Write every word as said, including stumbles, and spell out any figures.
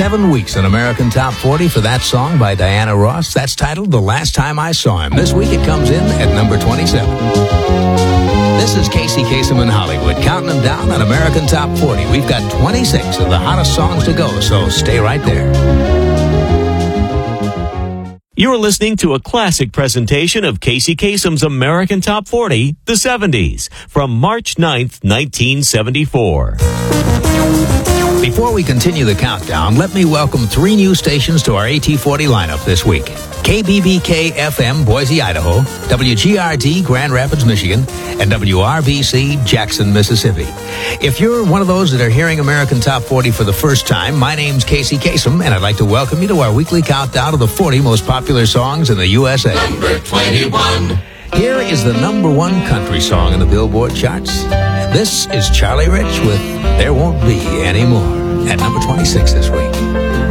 seven weeks in American Top forty for that song by Diana Ross. That's titled The Last Time I Saw Him. This week it comes in at number twenty-seven. This is Casey Kasem in Hollywood, counting them down on American Top forty. We've got twenty-six of the hottest songs to go, so stay right there. You're listening to a classic presentation of Casey Kasem's American Top forty, the seventies, from March ninth, nineteen seventy-four. Before we continue the countdown, let me welcome three new stations to our A T forty lineup this week. K B B K F M, Boise, Idaho, W G R T, Grand Rapids, Michigan, and W R B C, Jackson, Mississippi. If you're one of those that are hearing American Top forty for the first time, my name's Casey Kasem, and I'd like to welcome you to our weekly countdown of the forty most popular songs in the U S A. Number twenty-one. Here is the number one country song in the Billboard charts. This is Charlie Rich with There Won't Be Any More at number twenty-six this week.